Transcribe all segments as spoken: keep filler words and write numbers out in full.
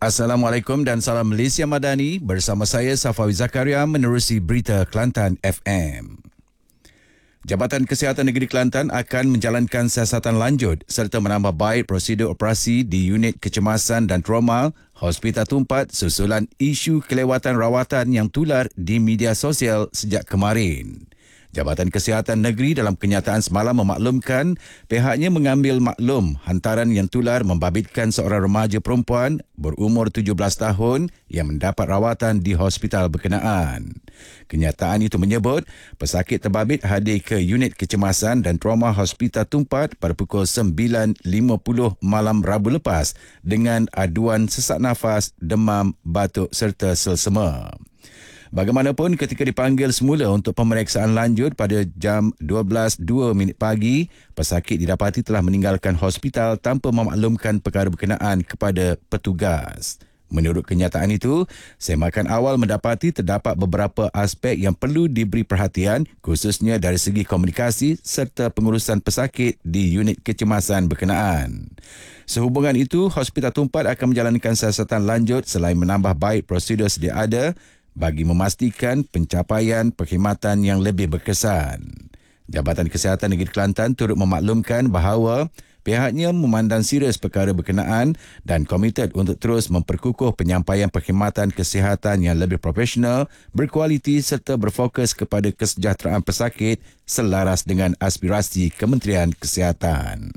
Assalamualaikum dan salam Malaysia Madani. Bersama saya Safawi Zakaria menerusi berita Kelantan F M. Jabatan Kesihatan Negeri Kelantan akan menjalankan siasatan lanjut serta menambah baik prosedur operasi di unit kecemasan dan trauma Hospital Tumpat susulan isu kelewatan rawatan yang tular di media sosial sejak kemarin. Jabatan Kesihatan Negeri dalam kenyataan semalam memaklumkan pihaknya mengambil maklum hantaran yang tular membabitkan seorang remaja perempuan berumur tujuh belas tahun yang mendapat rawatan di hospital berkenaan. Kenyataan itu menyebut pesakit terbabit hadir ke unit kecemasan dan trauma Hospital Tumpat pada pukul sembilan lima puluh malam Rabu lepas dengan aduan sesak nafas, demam, batuk serta selsema. Bagaimanapun, ketika dipanggil semula untuk pemeriksaan lanjut pada jam dua belas dua minit pagi, pesakit didapati telah meninggalkan hospital tanpa memaklumkan perkara berkenaan kepada petugas. Menurut kenyataan itu, semakan awal mendapati terdapat beberapa aspek yang perlu diberi perhatian khususnya dari segi komunikasi serta pengurusan pesakit di unit kecemasan berkenaan. Sehubungan itu, Hospital Tumpat akan menjalankan siasatan lanjut selain menambah baik prosedur sedia ada bagi memastikan pencapaian perkhidmatan yang lebih berkesan. Jabatan Kesihatan Negeri Kelantan turut memaklumkan bahawa pihaknya memandang serius perkara berkenaan dan komited untuk terus memperkukuh penyampaian perkhidmatan kesihatan yang lebih profesional, berkualiti serta berfokus kepada kesejahteraan pesakit selaras dengan aspirasi Kementerian Kesihatan.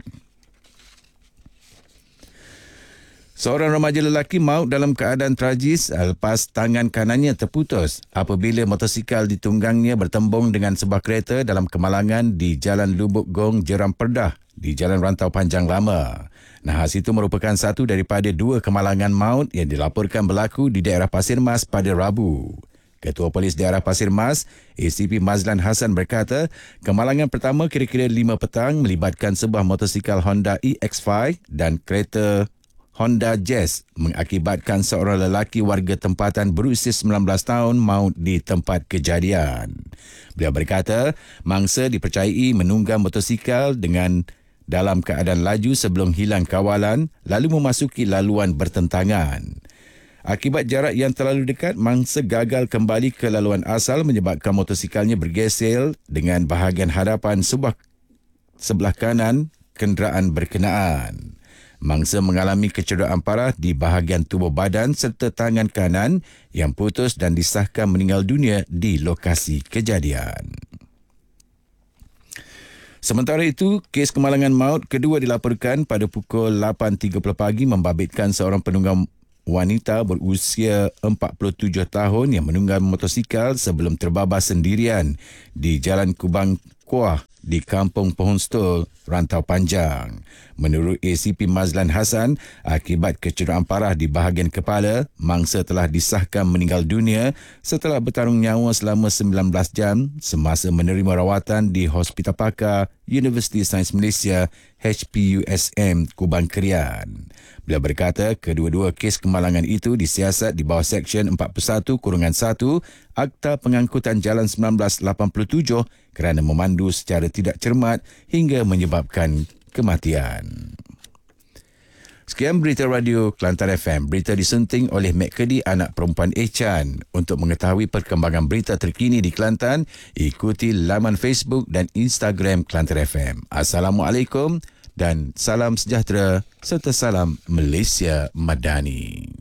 Seorang remaja lelaki maut dalam keadaan tragis lepas tangan kanannya terputus apabila motosikal ditunggangnya bertembung dengan sebuah kereta dalam kemalangan di Jalan Lubuk Gong, Jeram Perdah di Jalan Rantau Panjang Lama. Nahas itu merupakan satu daripada dua kemalangan maut yang dilaporkan berlaku di daerah Pasir Mas pada Rabu. Ketua Polis Daerah Pasir Mas, A C P Mazlan Hassan berkata, kemalangan pertama kira-kira lima petang melibatkan sebuah motosikal Honda E X lima dan kereta Honda Jazz mengakibatkan seorang lelaki warga tempatan berusia sembilan belas tahun maut di tempat kejadian. Beliau berkata, mangsa dipercayai menunggang motosikal dengan dalam keadaan laju sebelum hilang kawalan lalu memasuki laluan bertentangan. Akibat jarak yang terlalu dekat, mangsa gagal kembali ke laluan asal menyebabkan motosikalnya bergesel dengan bahagian hadapan sebuah sebelah kanan kenderaan berkenaan. Mangsa mengalami kecederaan parah di bahagian tubuh badan serta tangan kanan yang putus dan disahkan meninggal dunia di lokasi kejadian. Sementara itu, kes kemalangan maut kedua dilaporkan pada pukul lapan tiga puluh pagi membabitkan seorang penunggang wanita berusia empat puluh tujuh tahun yang menunggang motosikal sebelum terbabas sendirian di Jalan Kubang Kuah di Kampung Pohon Stol, Rantau Panjang. Menurut A C P Mazlan Hassan, akibat kecederaan parah di bahagian kepala, mangsa telah disahkan meninggal dunia setelah bertarung nyawa selama sembilan belas jam semasa menerima rawatan di Hospital Pakar Universiti Sains Malaysia H P U S M Kubang Krian. Beliau berkata kedua-dua kes kemalangan itu disiasat di bawah Seksyen empat puluh satu satu Akta Pengangkutan Jalan seribu sembilan ratus lapan puluh tujuh kerana memandu secara tidak cermat hingga menyebabkan kematian. Sekian berita radio Kelantan F M. Berita disunting oleh Mek Kedi, anak perempuan Echan. Untuk mengetahui perkembangan berita terkini di Kelantan, ikuti laman Facebook dan Instagram Kelantan F M. Assalamualaikum dan salam sejahtera serta salam Malaysia Madani.